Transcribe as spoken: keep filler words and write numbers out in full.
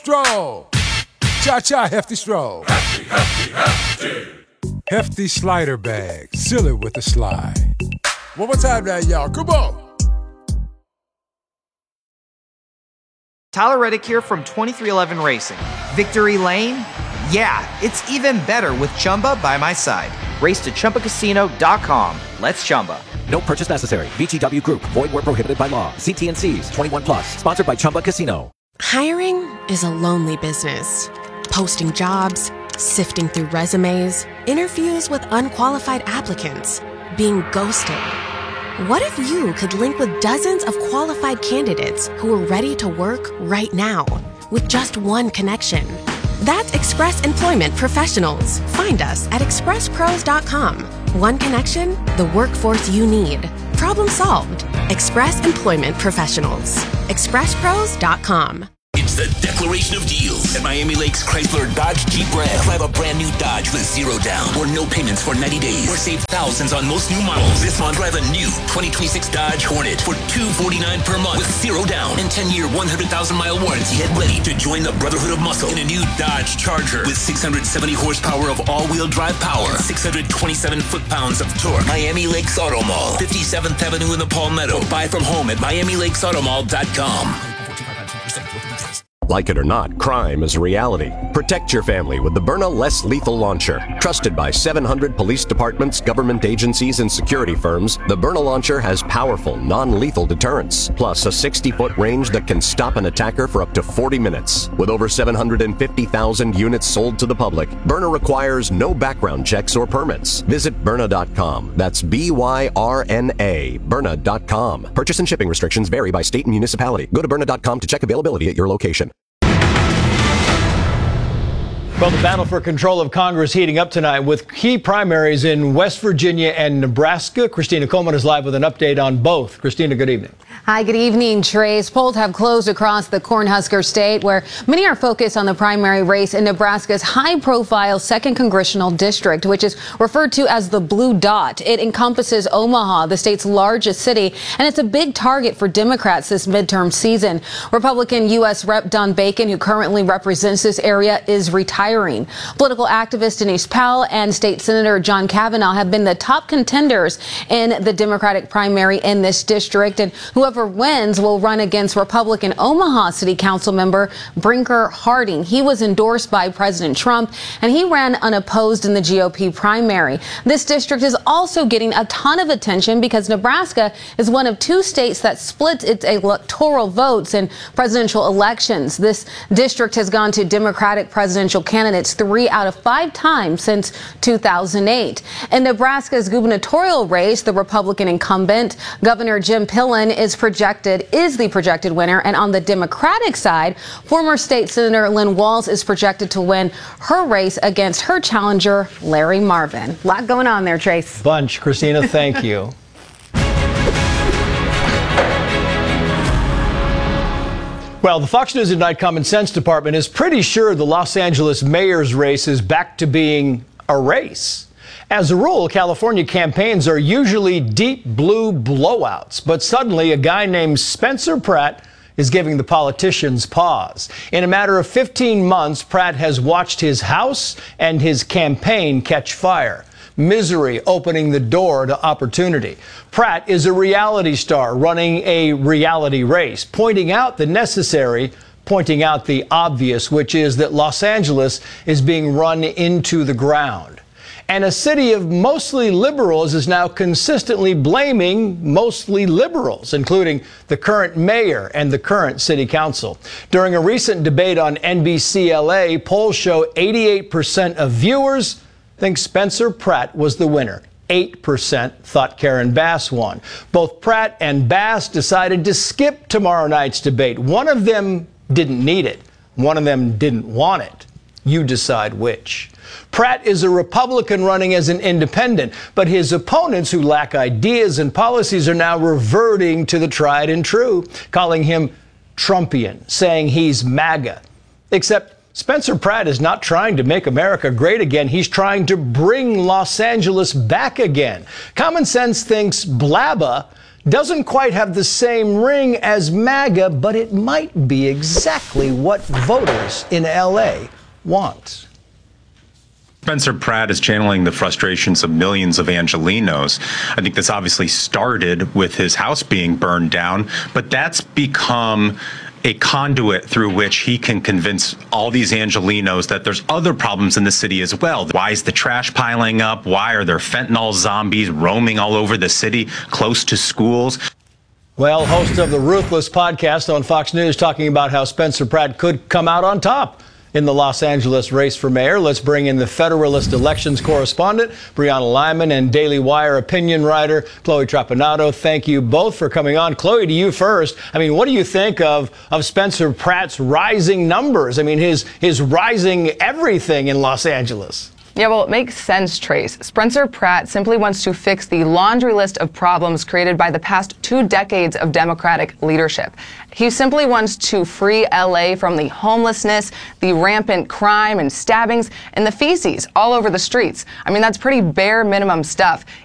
Stroll. Cha-cha, Hefty Stroll. Hefty, hefty, hefty. Hefty slider bag. Seal it with a slide. One more time now, y'all. Come on. Tyler Reddick here from twenty-three eleven Racing. Victory Lane? Yeah, it's even better with Chumba by my side. Race to Chumba Casino dot com. Let's Chumba. No purchase necessary. V G W Group. Void where prohibited by law. See T and C's. twenty-one plus. Sponsored by Chumba Casino. Hiring is a lonely business. Posting jobs, sifting through resumes, interviews with unqualified applicants, being ghosted. What if you could link with dozens of qualified candidates who are ready to work right now with just one connection? That's Express Employment Professionals. Find us at express pros dot com. One connection, the workforce you need. Problem solved. Express Employment Professionals. express pros dot com. It's the Declaration of Deals at Miami Lakes Chrysler Dodge Jeep Ram. Drive a brand new Dodge with zero down or no payments for ninety days, or save thousands on most new models. This month, drive a new twenty twenty-six Dodge Hornet for two hundred forty-nine dollars per month with zero down and ten-year, one hundred thousand mile warranty. Get ready to join the Brotherhood of Muscle in a new Dodge Charger with six hundred seventy horsepower of all-wheel drive power, six hundred twenty-seven foot-pounds of torque. Miami Lakes Auto Mall, fifty-seventh Avenue in the Palmetto. Buy from home at miami lakes auto mall dot com. Like it or not, crime is a reality. Protect your family with the Byrna Less Lethal Launcher. Trusted by seven hundred police departments, government agencies, and security firms, the Byrna Launcher has powerful, non-lethal deterrence, plus a sixty-foot range that can stop an attacker for up to forty minutes. With over seven hundred fifty thousand units sold to the public, Byrna requires no background checks or permits. Visit Byrna dot com. That's B Y R N A, Byrna dot com. Purchase and shipping restrictions vary by state and municipality. Go to Byrna dot com to check availability at your location. Well, the battle for control of Congress heating up tonight with key primaries in West Virginia and Nebraska. Christina Coleman is live with an update on both. Christina, good evening. Hi, good evening, Trace. Polls have closed across the Cornhusker state, where many are focused on the primary race in Nebraska's high-profile second Congressional District, which is referred to as the Blue Dot. It encompasses Omaha, the state's largest city, and it's a big target for Democrats this midterm season. Republican U S Rep Don Bacon, who currently represents this area, is retiring. Political activist Denise Powell and State Senator John Kavanaugh have been the top contenders in the Democratic primary in this district, and whoever wins will run against Republican Omaha City Council member Brinker Harding. He was endorsed by President Trump, and he ran unopposed in the G O P primary. This district is also getting a ton of attention because Nebraska is one of two states that splits its electoral votes in presidential elections. This district has gone to Democratic presidential candidates three out of five times since two thousand eight. In Nebraska's gubernatorial race, the Republican incumbent, Governor Jim Pillen, is projected is the projected winner, and on the Democratic side, former state senator Lynn Walz is projected to win her race against her challenger Larry Marvin. A lot going on there, Trace. Bunch, Christina. Thank you. Well, the Fox News at Night Common Sense Department is pretty sure the Los Angeles mayor's race is back to being a race. As a rule, California campaigns are usually deep blue blowouts, but suddenly a guy named Spencer Pratt is giving the politicians pause. In a matter of fifteen months, Pratt has watched his house and his campaign catch fire. Misery opening the door to opportunity. Pratt is a reality star running a reality race, pointing out the necessary, pointing out the obvious, which is that Los Angeles is being run into the ground. And a city of mostly liberals is now consistently blaming mostly liberals, including the current mayor and the current city council. During a recent debate on N B C L A, polls show eighty-eight percent of viewers think Spencer Pratt was the winner. eight percent thought Karen Bass won. Both Pratt and Bass decided to skip tomorrow night's debate. One of them didn't need it. One of them didn't want it. You decide which. Pratt is a Republican running as an independent, but his opponents who lack ideas and policies are now reverting to the tried and true, calling him Trumpian, saying he's MAGA. Except Spencer Pratt is not trying to make America great again. He's trying to bring Los Angeles back again. Common sense thinks blabba doesn't quite have the same ring as MAGA, but it might be exactly what voters in L A want. Spencer Pratt is channeling the frustrations of millions of Angelenos. I think this obviously started with his house being burned down, but that's become a conduit through which he can convince all these Angelenos that there's other problems in the city as well. Why is the trash piling up? Why are there fentanyl zombies roaming all over the city, close to schools? Well, host of the Ruthless podcast on Fox News talking about how Spencer Pratt could come out on top in the Los Angeles race for mayor. Let's bring in the Federalist elections correspondent, Brianna Lyman, and Daily Wire opinion writer, Chloe Trapanado. Thank you both for coming on. Chloe, to you first. I mean, what do you think of, of Spencer Pratt's rising numbers? I mean, his, his rising everything in Los Angeles. Yeah, well, it makes sense, Trace. Spencer Pratt simply wants to fix the laundry list of problems created by the past two decades of Democratic leadership. He simply wants to free L A from the homelessness, the rampant crime and stabbings, and the feces all over the streets. I mean, that's pretty bare minimum stuff.